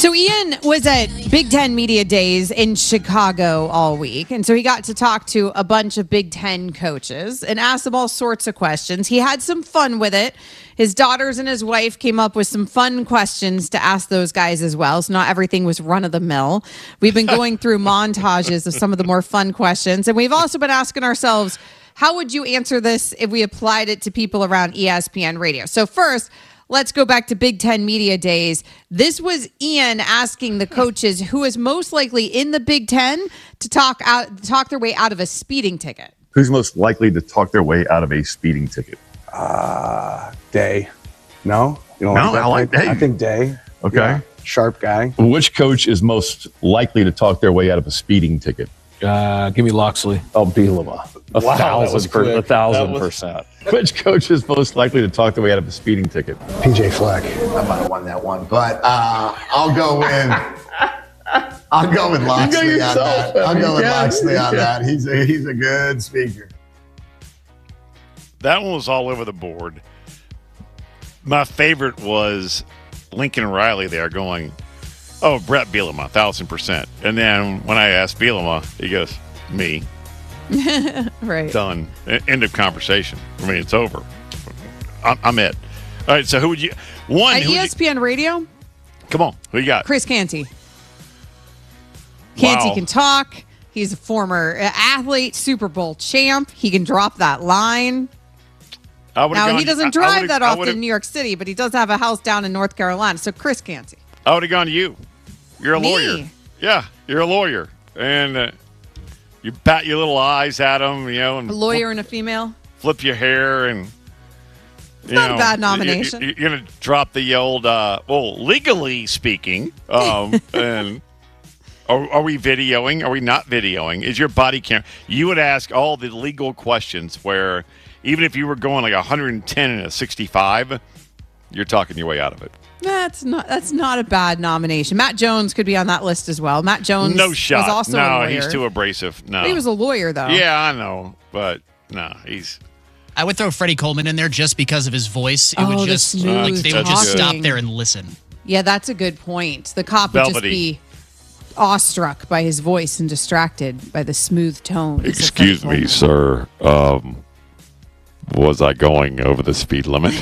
So Ian was at Big Ten Media Days in Chicago all week. And so he got to talk to a bunch of Big Ten coaches and ask them all sorts of questions. He had some fun with it. His daughters and his wife came up with some fun questions to ask those guys as well. So not everything was run of the mill. We've been going through montages of some of the more fun questions. And we've also been asking ourselves, how would you answer this if we applied it to people around ESPN radio? So first, let's go back to Big Ten Media Days. This was Ian asking the coaches who is most likely in the Big Ten to talk their way out of a speeding ticket. Who's most likely to talk their way out of a speeding ticket? Day. No? You don't No, that I like type? Day. I think Day. Okay. Yeah. Sharp guy. Which coach is most likely to talk their way out of a speeding ticket? Give me Loxley. Oh, Bielema. 1,000%. Which coach is most likely to talk their way out of a speeding ticket? PJ Fleck. I might have won that one, but I'll go with Loxley on that. I'll go with Loxley on that. He's a good speaker. That one was all over the board. My favorite was Lincoln Riley there going, "Oh, Brett Bielema, 1,000%." And then when I asked Bielema, he goes, "Me." Right. Done. End of conversation. I mean, it's over. I'm it. All right, so who would you... At ESPN Radio? Come on, who you got? Chris Canty. Canty Wow. can talk. He's a former athlete, Super Bowl champ. He can drop that line. Now, he doesn't drive that often in New York City, but he does have a house down in North Carolina. So, Chris Canty. I would have gone to you. You're a Me? lawyer. Yeah, you're a lawyer. And you bat your little eyes at him, and A lawyer and a female. flip your hair and... It's not a bad nomination. You're going to drop the old, legally speaking, and are we videoing? Are we not videoing? Is your body camera? You would ask all the legal questions where even if you were going like 110 and a 65, you're talking your way out of it. That's not a bad nomination. Matt Jones could be on that list as well. Matt Jones No shot. was also a lawyer. He's too abrasive. No. He was a lawyer, though. Yeah, I know. But no, he's... I would throw Freddie Coleman in there just because of his voice. It would the just smooth they would just talking. stop there and listen. Yeah, that's a good point. The cop would just Velvety. be awestruck by his voice and distracted by the smooth tones. of Excuse Freddie me, Coleman. sir. Was I going over the speed limit?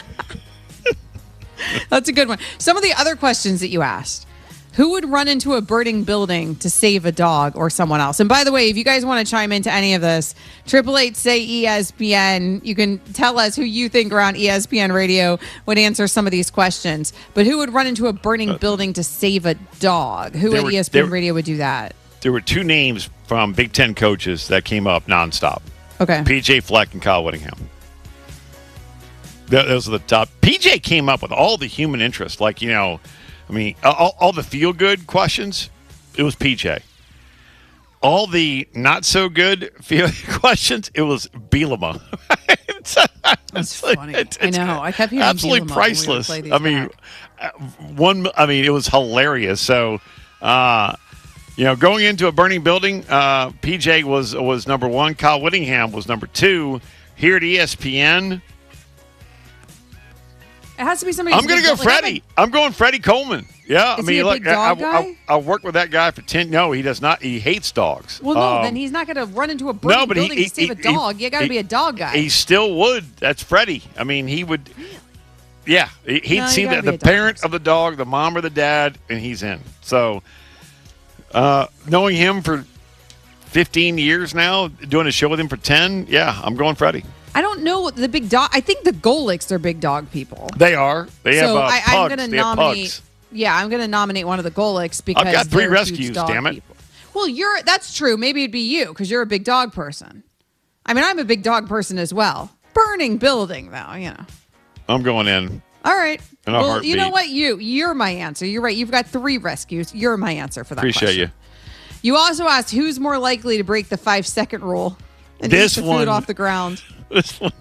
That's a good one. Some of the other questions that you asked. Who would run into a burning building to save a dog or someone else? And by the way, if you guys want to chime into any of this, 888-SAY-ESPN. You can tell us who you think around ESPN Radio would answer some of these questions. But who would run into a burning building to save a dog? Who at ESPN Radio would do that? There were two names from Big Ten coaches that came up nonstop. Okay. PJ Fleck and Kyle Whittingham. Those are the top. PJ came up with all the human interest. Like, all the feel-good questions, it was PJ. All the not-so-good questions, it was Bielema. That's funny. I know. I kept hearing absolutely Bielema priceless. when we would play these back. It was hilarious. So, going into a burning building, PJ was number one. Kyle Whittingham was number two. Here at ESPN, It has to be somebody. I'm going to go Freddie. I'm going Freddie Coleman. Yeah, Is he a big dog guy? I worked with that guy for 10. No, he does not. He hates dogs. Well, no, then he's not going to run into a burning building to save a dog. You got to be a dog guy. He still would. That's Freddie. I mean, he would. Yeah, he'd see the parent of the dog, the mom or the dad, and he's in. So, knowing him for 15 years now, doing a show with him for 10, yeah, I'm going Freddie. I don't know the big dog. I think the Golics are big dog people. They are. They have pugs. I'm going to They have nominate. pugs. Yeah, I'm going to nominate one of the Golics because I've got 3 they're rescues, huge dog damn it. people. Well, that's true. Maybe it'd be you because you're a big dog person. I mean, I'm a big dog person as well. Burning building, though, I'm going in. All right. In a Well, you know heartbeat. what? You're my answer. You're right. You've got 3 rescues. You're my answer for that Appreciate question. You also asked who's more likely to break the 5-second rule and This eat the one- food off the ground. This one.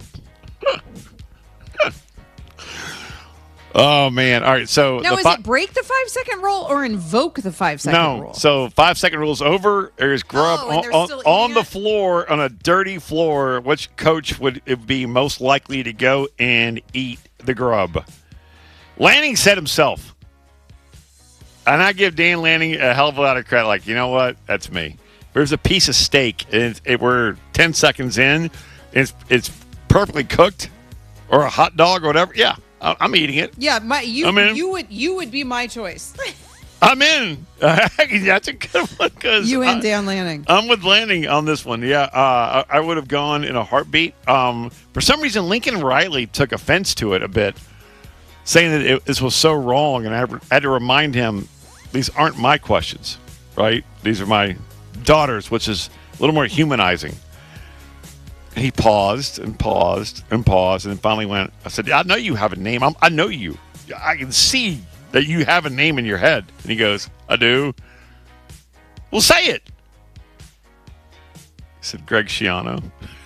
Oh, man. All right. So Now, is it break the 5-second rule or invoke the 5-second rule? So 5-second rule's over. There's grub Oh, and they're still on eating the it? floor, on a dirty floor. Which coach would it be most likely to go and eat the grub? Lanning said himself. And I give Dan Lanning a hell of a lot of credit. Like, you know what? That's me. If there's a piece of steak, and we're 10 seconds in, it's perfectly cooked, or a hot dog or whatever. Yeah, I'm eating it. Yeah, you would be my choice. I'm in. That's a good one. You and Dan Lanning. I'm with Lanning on this one. Yeah, I would have gone in a heartbeat. For some reason, Lincoln Riley took offense to it a bit, saying that this was so wrong, and I had to remind him, these aren't my questions, right? These are my daughter's, which is a little more humanizing. And he paused and paused and paused, and then finally went, I said, I know you have a name. I know you. I can see that you have a name in your head. And he goes, I do. Well, say it. He said, Greg Schiano.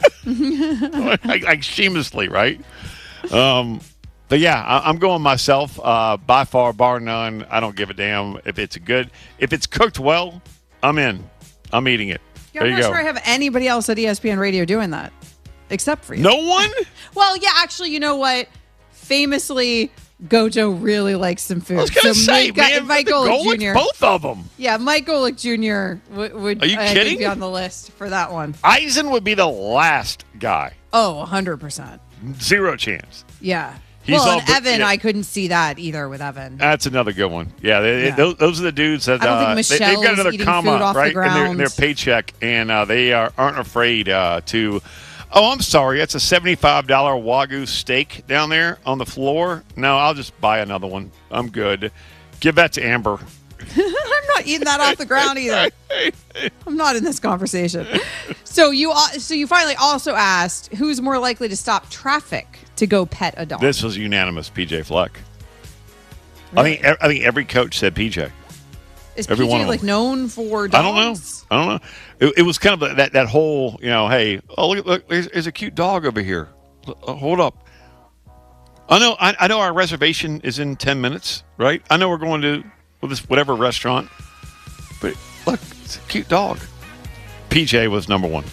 like shamelessly, right? But yeah, I'm going myself. By far, bar none. I don't give a damn if it's cooked well. I'm in. I'm eating it. Yeah, I'm not sure I have anybody else at ESPN Radio doing that, except for you. No one? Well, yeah, actually, you know what? Famously, Gojo really likes some food. I was going to say, man, Mike Golick Jr. Both of them. Yeah, Mike Golick Jr. would Are you kidding? be on the list for that one. Eisen would be the last guy. Oh, 100%. Zero chance. Yeah. He's and Evan, I couldn't see that either with Evan. That's another good one. Yeah, those are the dudes that I don't think Michelle's they've got another eating comma food off right the ground. in their paycheck, and they aren't afraid to. Oh, I'm sorry, that's a $75 Wagyu steak down there on the floor. No, I'll just buy another one. I'm good. Give that to Amber. I'm not eating that off the ground either. I'm not in this conversation. So you finally also asked who's more likely to stop traffic to go pet a dog. This was unanimous. PJ Fleck. Really? I think every coach said PJ. Is PJ like known for dogs? I don't know. It was kind of that whole, hey, look, there's a cute dog over here. Hold up. I know our reservation is in 10 minutes, right? I know we're going to this whatever restaurant, but look, it's a cute dog. PJ was number one.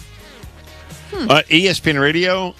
ESPN Radio.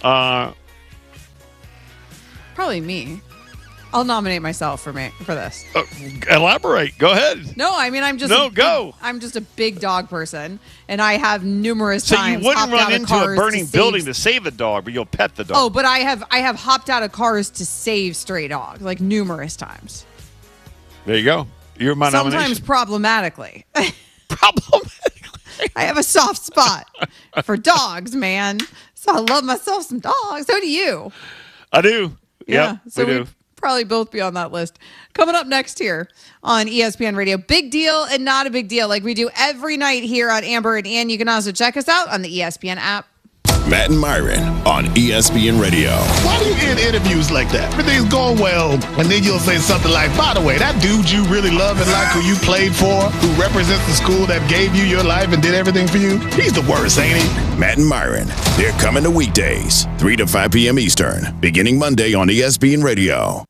Probably me. I'll nominate myself for this. Elaborate. Go ahead. No, I mean I'm just I'm just a big dog person, and I have numerous times. So you wouldn't run into a burning building to save the dog, but you'll pet the dog. Oh, but I have hopped out of cars to save stray dogs like numerous times. There you go. You're my nomination. Sometimes problematically. Problematically. I have a soft spot for dogs, man. So I love myself some dogs. So do you. I do. Yeah. Yep, So we do. Probably both be on that list. Coming up next here on ESPN Radio, big deal and not a big deal, like we do every night here on Amber and Ann. You can also check us out on the ESPN app. Matt and Myron on ESPN Radio. Why do you end interviews like that? Everything's going well, and then you'll say something like, by the way, that dude you really love and like, who you played for, who represents the school that gave you your life and did everything for you, he's the worst, ain't he? Matt and Myron, they're coming to weekdays, 3 to 5 p.m. Eastern, beginning Monday on ESPN Radio.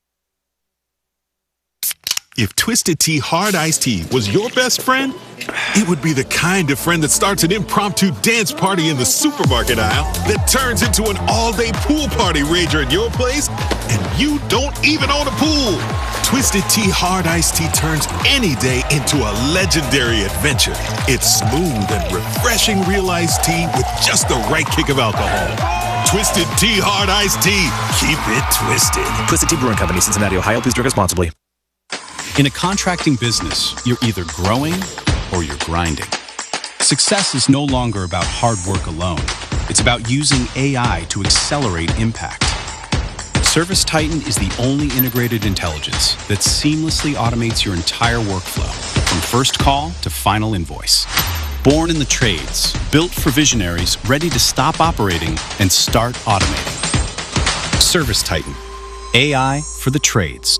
If Twisted Tea Hard Iced Tea was your best friend, it would be the kind of friend that starts an impromptu dance party in the supermarket aisle that turns into an all-day pool party rager at your place, and you don't even own a pool. Twisted Tea Hard Iced Tea turns any day into a legendary adventure. It's smooth and refreshing real iced tea with just the right kick of alcohol. Twisted Tea Hard Iced Tea. Keep it twisted. Twisted Tea Brewing Company, Cincinnati, Ohio. Please drink responsibly. In a contracting business, you're either growing or you're grinding. Success is no longer about hard work alone. It's about using AI to accelerate impact. ServiceTitan is the only integrated intelligence that seamlessly automates your entire workflow, from first call to final invoice. Born in the trades, built for visionaries ready to stop operating and start automating. ServiceTitan, AI for the trades.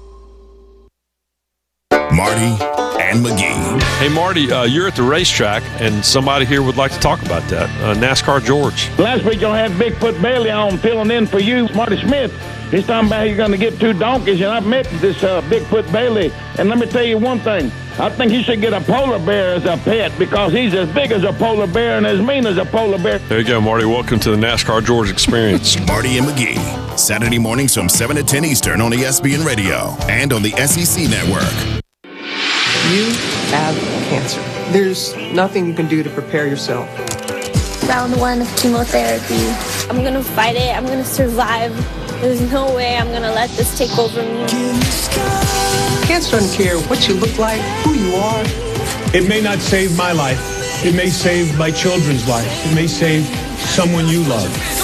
Marty and McGee. Hey, Marty, you're at the racetrack, and somebody here would like to talk about that. NASCAR George. Last week, y'all had Bigfoot Bailey on filling in for you, Marty Smith. He's talking about you're going to get 2 donkeys, and I've met this Bigfoot Bailey. And let me tell you one thing. I think you should get a polar bear as a pet because he's as big as a polar bear and as mean as a polar bear. There you go, Marty. Welcome to the NASCAR George experience. Marty and McGee. Saturday mornings from 7 to 10 Eastern on ESPN Radio and on the SEC Network. You have cancer. There's nothing you can do to prepare yourself. Round 1 of chemotherapy. I'm gonna fight it. I'm gonna survive. There's no way I'm gonna let this take over me. Cancer doesn't care what you look like, who you are. It may not save my life. It may save my children's life. It may save someone you love.